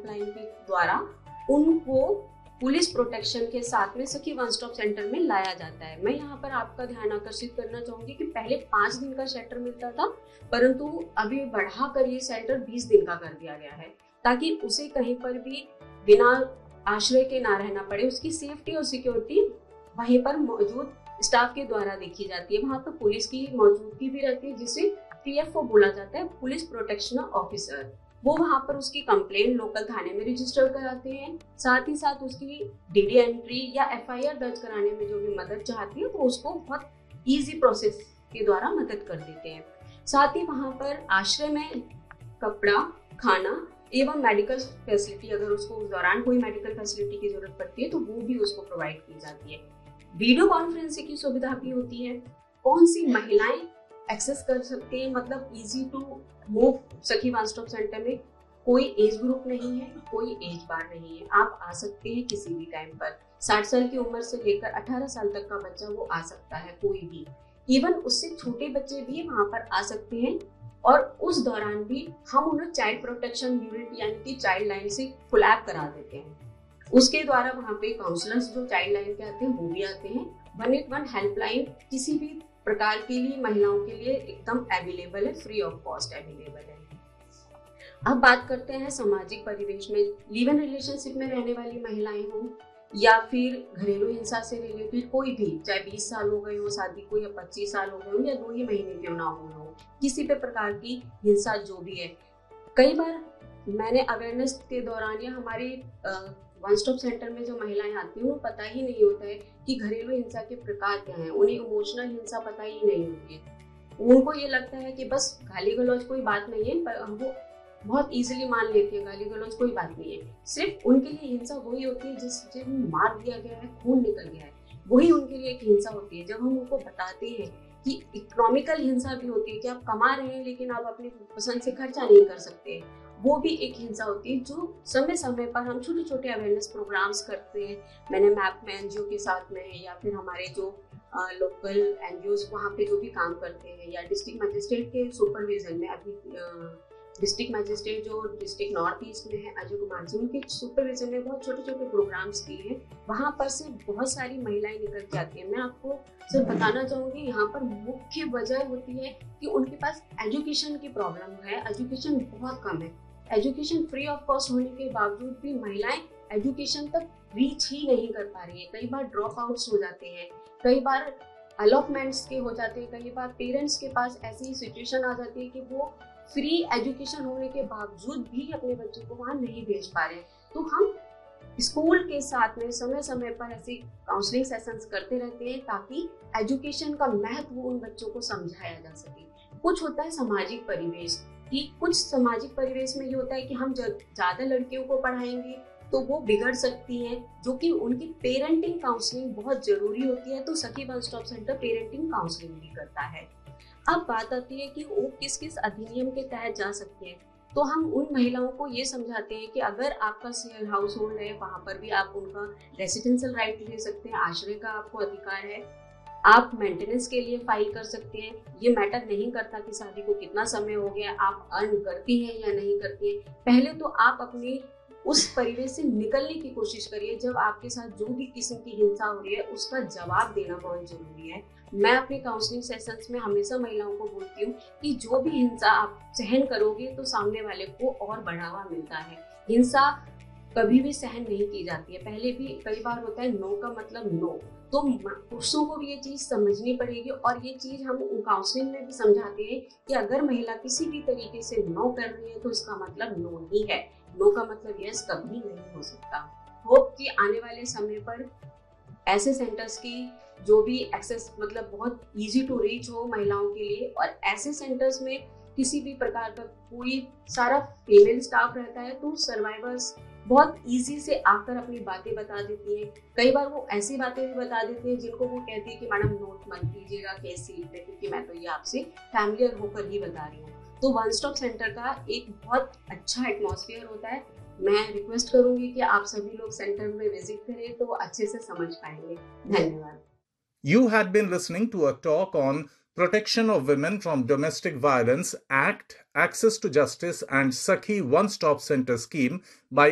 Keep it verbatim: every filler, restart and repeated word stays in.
Helpline के द्वारा उनको पुलिस प्रोटेक्शन के साथ में सखी वन स्टॉप सेंटर में लाया जाता है। मैं यहाँ पर आपका ध्यान आकर्षित करना चाहूंगी कि पहले पाँच दिन का शेल्टर मिलता था, परंतु अभी बढ़ाकर ये शेल्टर बीस दिन का कर दिया गया है, ताकि उसे कहीं पर भी बिना आश्रय के ना रहना पड़े। उसकी सेफ्टी और सिक्योरिटी वहीं पर मौजूद स्टाफ के द्वारा देखी जाती है। वहाँ पर पुलिस की मौजूदगी भी रहती है, जिसे पीएफओ बोला जाता है, पुलिस प्रोटेक्शन ऑफिसर। वो वहाँ पर उसकी कंप्लेंट लोकल थाने में रजिस्टर कराते हैं, साथ ही साथ उसकी डीडी एंट्री या एफआईआर दर्ज कराने में जो भी मदद चाहती है तो उसको बहुत इजी प्रोसेस के द्वारा मदद कर देते हैं। साथ ही वहाँ पर आश्रय में कपड़ा, खाना एवं मेडिकल फैसिलिटी, अगर उसको उस दौरान कोई मेडिकल फैसिलिटी की जरूरत पड़ती है तो वो भी उसको प्रोवाइड की जाती है। वीडियो कॉन्फ्रेंसिंग की सुविधा भी होती है। कौन सी महिलाएं एक्सेस कर सकते हैं, मतलब इजी टू मूव सखी वन स्टॉप सेंटर में? कोई एज ग्रुप नहीं है, कोई एज बार नहीं है, आप आ सकते हैं किसी भी टाइम पर। साठ साल की उम्र से लेकर अठारह साल तक का बच्चा वो आ सकता है, कोई भी। इवन उससे छोटे बच्चे भी वहाँ पर आ सकते हैं, और उस दौरान भी हम उन्हें चाइल्ड प्रोटेक्शन यूनिट यानी कि चाइल्ड लाइन से कोलैब करा देते हैं। उसके द्वारा वहाँ पे काउंसलर्स जो चाइल्ड लाइन के आते हैं वो भी आते हैं। वन एट वन हेल्पलाइन किसी भी प्रकार के लिए महिलाओं के लिए एकदम अवेलेबल है, फ्री ऑफ कॉस्ट अवेलेबल है। अब बात करते हैं सामाजिक परिवेश में। लिव इन रिलेशनशिप में रहने वाली महिलाएं हों या फिर घरेलू हिंसा से रिलेटेड कोई भी, चाहे बीस साल हो गए हो शादी को या पच्चीस साल हो गए हो या दो ही महीने क्यों ना हुए हो, किसी भी प्रकार की हिंसा जो भी है, कई बार मैंने अवेयरनेस के दौरान या हमारे वन स्टॉप सेंटर में जो महिलाएं आती हैं उन्हें पता ही नहीं होता है कि घरेलू हिंसा के प्रकार क्या हैं। उन्हें इमोशनल हिंसा पता ही नहीं होती है। उनको ये लगता है कि बस गाली गलौज कोई बात नहीं है, पर वो बहुत इजीली मान लेती है गाली गलौज कोई बात नहीं है। सिर्फ उनके लिए हिंसा वही होती है जिससे मार दिया गया है, खून निकल गया है, वही उनके लिए एक हिंसा होती है। जब हम उनको बताते हैं कि इकोनॉमिकल हिंसा भी होती है कि आप कमा रहे हैं लेकिन आप अपनी पसंद से खर्चा नहीं कर सकते, वो भी एक हिंसा होती है, जो समय समय पर हम छोटे छोटे अवेयरनेस प्रोग्राम्स करते हैं। मैंने मैप में एनजीओ के साथ में या फिर हमारे जो लोकल एनजीओ वहाँ पे जो भी काम करते हैं, या डिस्ट्रिक्ट मजिस्ट्रेट के सुपरविजन में, अभी डिस्ट्रिक्ट मजिस्ट्रेट जो डिस्ट्रिक्ट नॉर्थ ईस्ट में है अजय कुमार जी, उनके सुपरविजन में बहुत छोटे छोटे प्रोग्राम्स किए हैं। वहाँ पर से बहुत सारी महिलाएं निकल के आती हैं। मैं आपको सिर्फ बताना चाहूँगी, यहाँ पर मुख्य वजह होती है कि उनके पास एजुकेशन की प्रॉब्लम है, एजुकेशन बहुत कम है। एजुकेशन फ्री ऑफ कॉस्ट होने के बावजूद भी महिलाएं एजुकेशन तक रीच ही नहीं कर पा रही है। कई बार ड्रॉप आउट्स हो जाते हैं, कई बार अलॉटमेंट्स के हो जाते हैं, कई बार पेरेंट्स के पास ऐसी सिचुएशन आ जाती है कि वो फ्री एजुकेशन होने के बावजूद भी अपने बच्चों को वहाँ नहीं भेज पा रहे। तो हम स्कूल के साथ में समय समय पर ऐसी काउंसलिंग सेशंस करते रहते हैं ताकि एजुकेशन का महत्व उन बच्चों को समझाया जा सके। कुछ होता है सामाजिक परिवेश कि कुछ सामाजिक परिवेश में ये होता है कि हम ज्यादा लड़कियों को पढ़ाएंगे तो वो बिगड़ सकती हैं, जो कि उनकी पेरेंटिंग काउंसलिंग बहुत जरूरी होती है। तो सखी one stop centre parenting counselling भी करता है। अब बात आती है कि वो किस किस अधिनियम के तहत जा सकते हैं। तो हम उन महिलाओं को ये समझाते हैं कि अगर आपका शेयर हाउस होल्ड है, वहाँ पर भी आप उनका रेसिडेंशियल राइट ले सकते हैं, आश्रय का आपको अधिकार है, आप मेंटेनेंस के लिए फाइल कर सकते हैं। ये मैटर नहीं करता कि शादी को कितना समय हो गया, आप अर्न करती हैं या नहीं करती हैं। पहले तो आप अपनी उस परिवेश से निकलने की कोशिश करिए। जब आपके साथ जो भी किस्म की हिंसा हो रही है उसका जवाब देना बहुत जरूरी है। मैं अपने काउंसलिंग सेशंस में हमेशा महिलाओं को बोलती हूँ कि जो भी हिंसा आप सहन करोगे तो सामने वाले को और बढ़ावा मिलता है। हिंसा कभी भी सहन नहीं की जाती है। पहले भी कई बार होता है नो का मतलब नो, तो पुरुषों को भी ये चीज समझनी पड़ेगी। और ये चीज हम काउंसलिंग में भी समझाते हैं कि अगर महिला किसी भी तरीके से नो कर रही है तो इसका मतलब नो ही है, नो का मतलब यस कभी नहीं हो सकता। होप कि आने वाले समय पर ऐसे सेंटर्स की जो भी एक्सेस मतलब बहुत इजी टू रीच हो महिलाओं के लिए, और ऐसे सेंटर्स में किसी भी प्रकार का कोई सारा फीमेल स्टाफ रहता है तो सर्वाइवर्स बहुत इजी से आकर अपनी बातें बता देती हैं। कई बार वो ऐसी बातें भी बता देती है जिनको वो कहती है कि मैडम नोट मत कीजिएगा केस सीट पे, क्योंकि मैं तो ये आपसे फैमिलियर होकर ही बता रही हूँ। तो वन स्टॉप सेंटर का एक बहुत अच्छा एटमॉस्फेयर होता है। मैं रिक्वेस्ट करूंगी कि आप सभी लोग सेंटर में विजिट करें तो अच्छे से समझ पाएंगे। धन्यवाद। You had been listening to a talk on Protection of Women from Domestic Violence Act, Access to Justice and Sakhi One Stop Center Scheme by